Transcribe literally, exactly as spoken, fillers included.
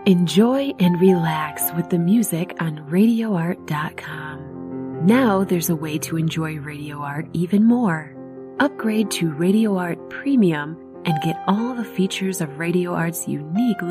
Enjoy and relax with the music on radio art dot com. Now there's a way to enjoy Radio Art even more. Upgrade to Radio Art Premium and get all the features of Radio Art's unique